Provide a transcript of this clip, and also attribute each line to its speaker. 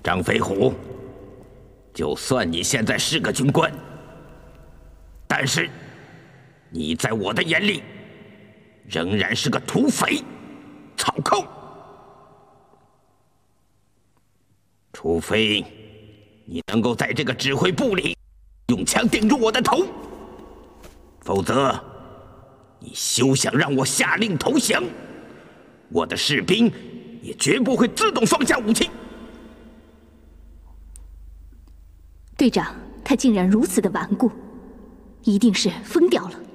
Speaker 1: 张飞虎，就算你现在是个军官，但是你在我的眼里仍然是个土匪、草寇。除非你能够在这个指挥部里用枪顶住我的头，否则你休想让我下令投降。我的士兵也绝不会自动放下武器。
Speaker 2: 队长，他竟然如此的顽固，一定是疯掉了。